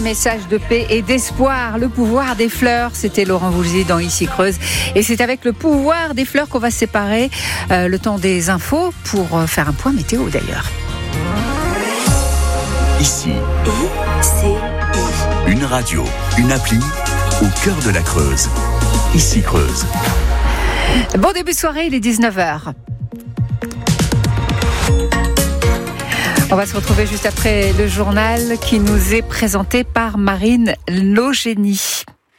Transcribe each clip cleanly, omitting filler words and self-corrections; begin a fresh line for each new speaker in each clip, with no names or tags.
message de paix et d'espoir. Le pouvoir des fleurs, c'était Laurent Voulzy dans Ici Creuse. Et c'est avec le pouvoir des fleurs qu'on va se séparer le temps des infos pour faire un point météo d'ailleurs.
Ici, une radio, une appli au cœur de la Creuse. Ici Creuse.
Bon début de soirée, il est 19h. On va se retrouver juste après le journal qui nous est présenté par Marine Logénie.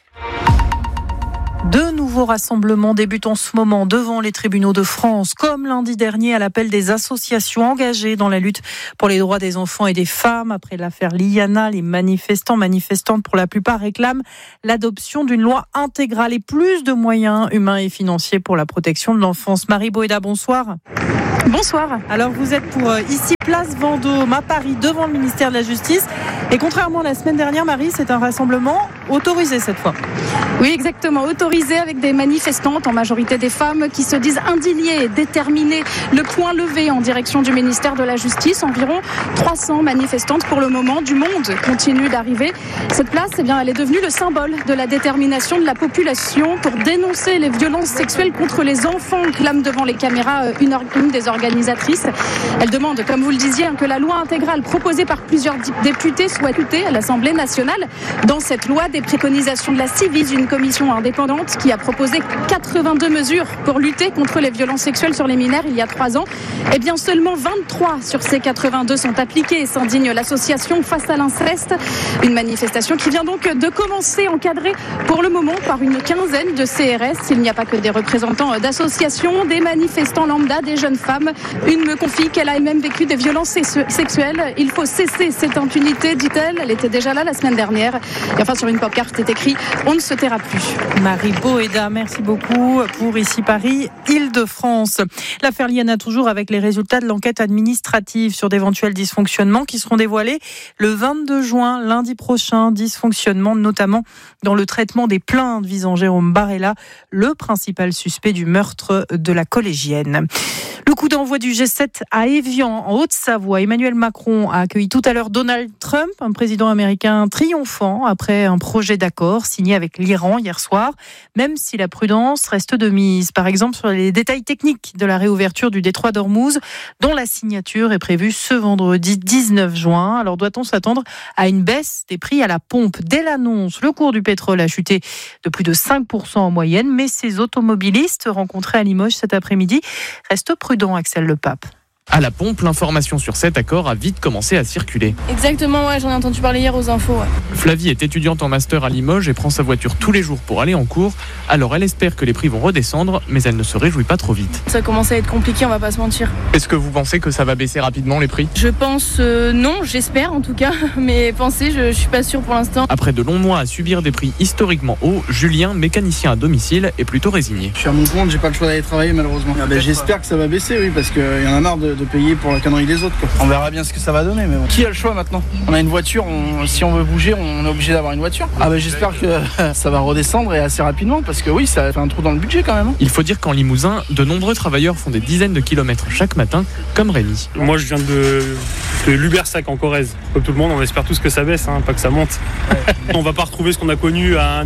De nouveaux rassemblements débutent en ce moment devant les tribunaux de France, comme lundi dernier à l'appel des associations engagées dans la lutte pour les droits des enfants et des femmes. Après l'affaire Liana, les manifestantes pour la plupart réclament l'adoption d'une loi intégrale et plus de moyens humains et financiers pour la protection de l'enfance. Marie Boéda, bonsoir.
Bonsoir.
Alors vous êtes pour ici place Vendôme à Paris devant le ministère de la Justice et contrairement à la semaine dernière, Marie, c'est un rassemblement autorisé cette fois.
Oui, exactement, autorisé avec des manifestantes, en majorité des femmes, qui se disent indignées et déterminées. Le point levé en direction du ministère de la Justice. Environ 300 manifestantes pour le moment du monde continuent d'arriver. Cette place, elle est devenue le symbole de la détermination de la population pour dénoncer les violences sexuelles contre les enfants, clame devant les caméras une des organisatrices. Elle demande, comme vous le disiez, que la loi intégrale proposée par plusieurs députés soit votée à l'Assemblée nationale. Dans cette loi, des préconisations de la Civis, une commission indépendante qui a proposé 82 mesures pour lutter contre les violences sexuelles sur les mineurs il y a 3 ans. Eh bien, seulement 23 sur ces 82 sont appliquées et s'indigne l'association Face à l'inceste. Une manifestation qui vient donc de commencer, encadrée pour le moment par une quinzaine de CRS. Il n'y a pas que des représentants d'associations, des manifestants lambda, des jeunes femmes. Une me confie qu'elle a elle-même vécu des violences sexuelles. Il faut cesser cette impunité, dit-elle. Elle était déjà là la semaine dernière. Et enfin, sur une pancarte est écrit « On ne se taira plus ».
Marie Boéda, merci beaucoup pour Ici Paris, Île-de-France. L'affaire Liana toujours avec les résultats de l'enquête administrative sur d'éventuels dysfonctionnements qui seront dévoilés le 22 juin, lundi prochain. Dysfonctionnements notamment dans le traitement des plaintes visant Jérôme Barella, le principal suspect du meurtre de la collégienne. Le coup d'envoi du G7 à Évian, en Haute-Savoie. Emmanuel Macron a accueilli tout à l'heure Donald Trump, un président américain triomphant après un projet d'accord signé avec l'Iran hier soir, même si la prudence reste de mise. Par exemple, sur les détails techniques de la réouverture du détroit d'Ormuz, dont la signature est prévue ce vendredi 19 juin. Alors doit-on s'attendre à une baisse des prix à la pompe ? Dès l'annonce, le cours du pétrole a chuté de plus de 5% en moyenne, mais ces automobilistes rencontrés à Limoges cet après-midi restent prudents. Axel Le Pape.
À la pompe, l'information sur cet accord a vite commencé à circuler.
Exactement, ouais, j'en ai entendu parler hier aux infos. Ouais.
Flavie est étudiante en master à Limoges et prend sa voiture tous les jours pour aller en cours. Alors elle espère que les prix vont redescendre, mais elle ne se réjouit pas trop vite.
Ça commence à être compliqué, on va pas se mentir.
Est-ce que vous pensez que ça va baisser rapidement les prix ?
Je pense non, j'espère en tout cas, mais penser, je suis pas sûre pour l'instant.
Après de longs mois à subir des prix historiquement hauts, Julien, mécanicien à domicile, est plutôt résigné.
Je suis à mon compte, j'ai pas le choix d'aller travailler malheureusement. J'espère que ça va baisser, oui, parce qu'il y en a marre de payer pour la connerie des autres, quoi. On verra bien ce que ça va donner, mais bon. Qui a le choix maintenant ? On a une voiture, si on veut bouger, on est obligé d'avoir une voiture. J'espère que ça va redescendre et assez rapidement, parce que oui, ça fait un trou dans le budget quand même.
Il faut dire qu'en Limousin, de nombreux travailleurs font des dizaines de kilomètres chaque matin, comme Rémi.
Moi, je viens de Lubersac en Corrèze. Comme tout le monde, on espère tous que ça baisse, pas que ça monte. On va pas retrouver ce qu'on a connu à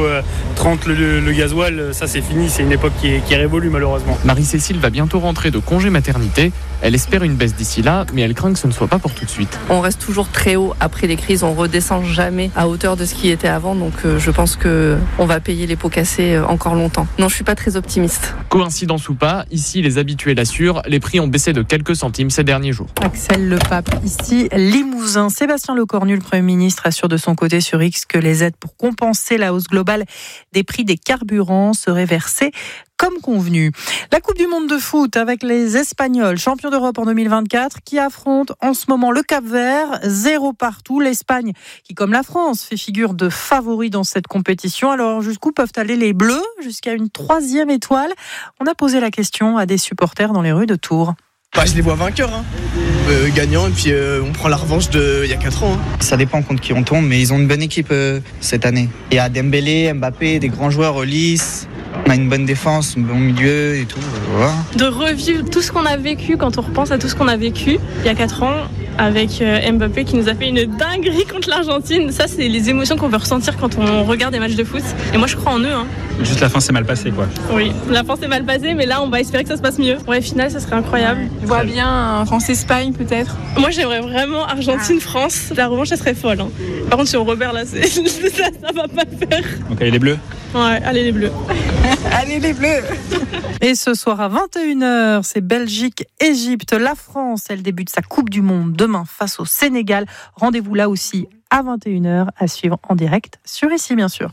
1,30€ le gasoil. Ça, c'est fini. C'est une époque qui est révolue, malheureusement.
Marie-Cécile va bientôt rentrer de congé maternité. Elle espère une baisse d'ici là, mais elle craint que ce ne soit pas pour tout de suite.
On reste toujours très haut après les crises, on redescend jamais à hauteur de ce qui était avant, donc je pense qu'on va payer les pots cassés encore longtemps. Non, je suis pas très optimiste.
Coïncidence ou pas, ici les habitués l'assurent, les prix ont baissé de quelques centimes ces derniers jours.
Axel Le Pape, ici Limousin. Sébastien Lecornu, le Premier ministre, assure de son côté sur X que les aides pour compenser la hausse globale des prix des carburants seraient versées comme convenu. La Coupe du Monde de foot avec les Espagnols, champions d'Europe en 2024, qui affrontent en ce moment le Cap-Vert, 0 partout. L'Espagne, qui comme la France, fait figure de favori dans cette compétition. Alors jusqu'où peuvent aller les Bleus ? Jusqu'à une 3e étoile ? On a posé la question à des supporters dans les rues de Tours.
Je les vois vainqueurs, gagnants, et puis on prend la revanche d'il y a 4 ans.
Ça dépend contre qui on tombe, mais ils ont une bonne équipe cette année. Il y a Dembélé, Mbappé, des grands joueurs, Ulysse. On a une bonne défense, un bon milieu et tout. Voilà.
De revivre tout ce qu'on a vécu, quand on repense à tout ce qu'on a vécu il y a 4 ans, avec Mbappé qui nous a fait une dinguerie contre l'Argentine. Ça, c'est les émotions qu'on veut ressentir quand on regarde des matchs de foot. Et moi, je crois en eux.
Juste la fin s'est mal passée, quoi.
Oui, la fin s'est mal passée, mais là, on va espérer que ça se passe mieux. Ouais, finale, ça serait incroyable.
Je vois bien un France-Espagne, peut-être.
Moi, j'aimerais vraiment Argentine-France. La revanche, ça serait folle. Par contre, si on repère là, ça va pas le faire.
Donc, allez les Bleus.
Ouais, allez les Bleus.
Allez les Bleus.
Et ce soir à 21h, c'est Belgique-Égypte. La France, elle débute sa Coupe du Monde demain face au Sénégal. Rendez-vous là aussi à 21h à suivre en direct sur Ici, bien sûr.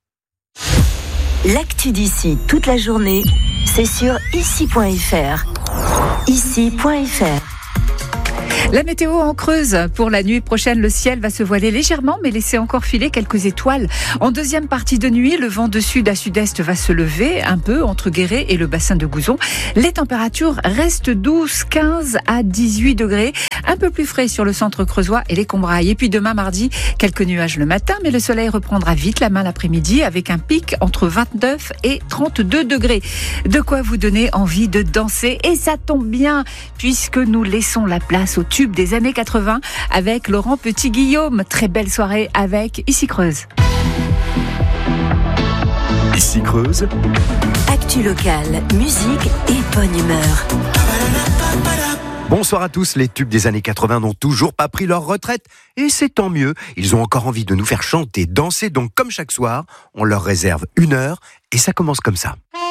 L'actu d'ici toute la journée, c'est sur ici.fr. Ici.fr.
La météo en Creuse. Pour la nuit prochaine, le ciel va se voiler légèrement, mais laisser encore filer quelques étoiles. En deuxième partie de nuit, le vent de sud à sud-est va se lever un peu entre Guéret et le bassin de Gouzon. Les températures restent douces, 15 à 18 degrés. Un peu plus frais sur le centre creusois et les Combrailles. Et puis demain mardi, quelques nuages le matin, mais le soleil reprendra vite la main l'après-midi avec un pic entre 29 et 32 degrés. De quoi vous donner envie de danser. Et ça tombe bien, puisque nous laissons la place au tube des années 80 avec Laurent Petit-Guillaume. Très belle soirée avec Ici Creuse.
Ici Creuse.
Actu locale, musique et bonne humeur.
Bonsoir à tous, les tubes des années 80 n'ont toujours pas pris leur retraite et c'est tant mieux, ils ont encore envie de nous faire chanter, danser, donc comme chaque soir, on leur réserve 1 heure et ça commence comme ça.